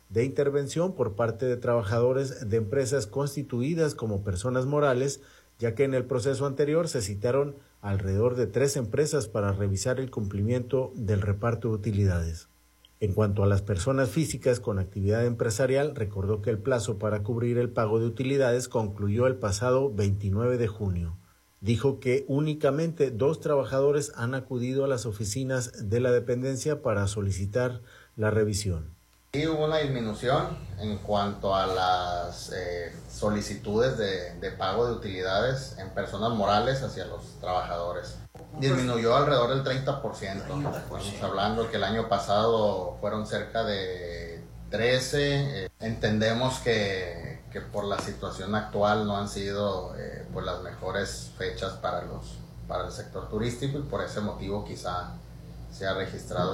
de intervención por parte de trabajadores de empresas constituidas como personas morales, ya que en el proceso anterior se citaron alrededor de 3 empresas para revisar el cumplimiento del reparto de utilidades. En cuanto a las personas físicas con actividad empresarial, recordó que el plazo para cubrir el pago de utilidades concluyó el pasado 29 de junio. Dijo que únicamente 2 trabajadores han acudido a las oficinas de la dependencia para solicitar la revisión. Sí, hubo una disminución en cuanto a las solicitudes de pago de utilidades en personas morales hacia los trabajadores. Disminuyó alrededor del 30%. Estamos hablando que el año pasado fueron cerca de 13. Entendemos que por la situación actual no han sido pues las mejores fechas para el sector turístico y por ese motivo quizá se ha registrado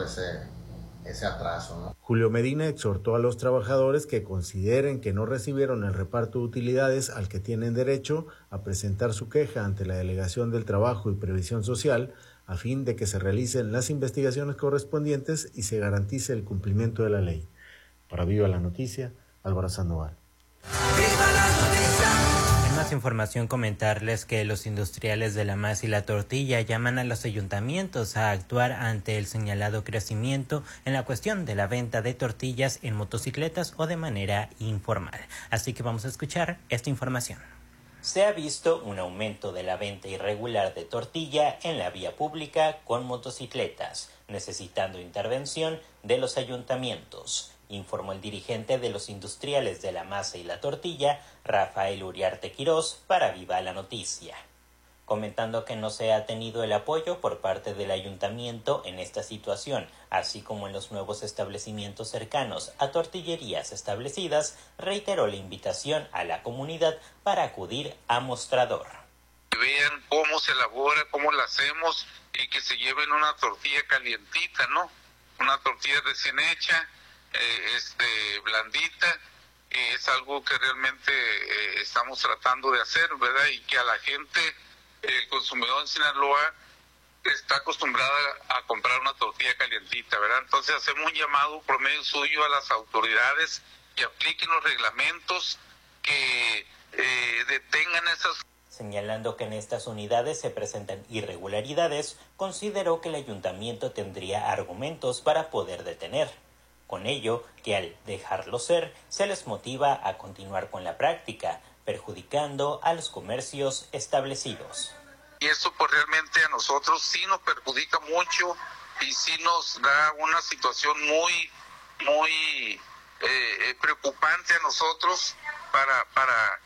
ese atraso, ¿no? Julio Medina exhortó a los trabajadores que consideren que no recibieron el reparto de utilidades al que tienen derecho a presentar su queja ante la Delegación del Trabajo y Previsión Social a fin de que se realicen las investigaciones correspondientes y se garantice el cumplimiento de la ley. Para Viva la Noticia, Álvaro Sandoval. ¡Viva la noticia! Más información, comentarles que los industriales de la masa y la tortilla llaman a los ayuntamientos a actuar ante el señalado crecimiento en la cuestión de la venta de tortillas en motocicletas o de manera informal. Así que vamos a escuchar esta información. Se ha visto un aumento de la venta irregular de tortilla en la vía pública con motocicletas, necesitando intervención de los ayuntamientos, informó el dirigente de los industriales de la masa y la tortilla, Rafael Uriarte Quirós, para Viva la Noticia, comentando que no se ha tenido el apoyo por parte del ayuntamiento en esta situación, así como en los nuevos establecimientos cercanos a tortillerías establecidas. Reiteró la invitación a la comunidad para acudir a mostrador. Vean cómo se elabora, cómo la hacemos y que se lleven una tortilla calientita, ¿no? Una tortilla recién hecha, blandita, es algo que realmente estamos tratando de hacer, ¿verdad? Y que a la gente, el consumidor en Sinaloa está acostumbrada a comprar una tortilla calientita, ¿verdad? Entonces hacemos un llamado por medio suyo a las autoridades que apliquen los reglamentos, que detengan esas. Señalando que en estas unidades se presentan irregularidades, consideró que el ayuntamiento tendría argumentos para poder detener. Con ello, que al dejarlo ser, se les motiva a continuar con la práctica, perjudicando a los comercios establecidos. Y eso pues realmente a nosotros sí nos perjudica mucho y sí nos da una situación muy preocupante a nosotros para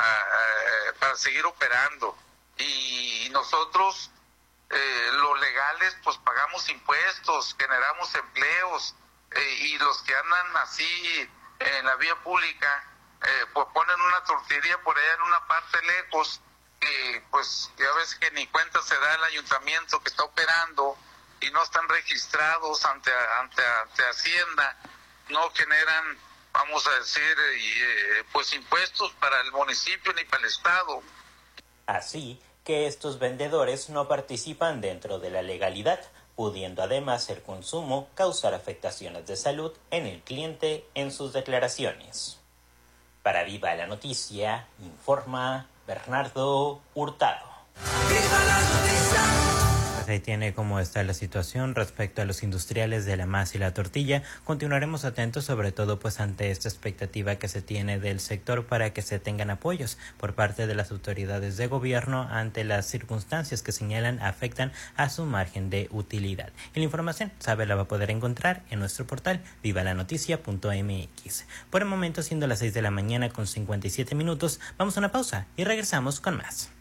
seguir operando. Y nosotros, los legales, pues pagamos impuestos, generamos empleos, y los que andan así en la vía pública, pues ponen una tortillería por allá en una parte lejos, pues ya ves que ni cuenta se da el ayuntamiento que está operando y no están registrados ante Hacienda, no generan, vamos a decir, pues impuestos para el municipio ni para el estado. Así que estos vendedores no participan dentro de la legalidad, pudiendo además el consumo causar afectaciones de salud en el cliente en sus declaraciones. Para Viva la Noticia, informa Bernardo Hurtado. ¡Viva la noticia! Pues ahí tiene cómo está la situación respecto a los industriales de la masa y la tortilla. Continuaremos atentos, sobre todo pues ante esta expectativa que se tiene del sector para que se tengan apoyos por parte de las autoridades de gobierno ante las circunstancias que señalan afectan a su margen de utilidad. Y la información, la va a poder encontrar en nuestro portal vivalanoticia.mx. Por el momento, siendo las 6 de la mañana con 57 minutos, vamos a una pausa y regresamos con más.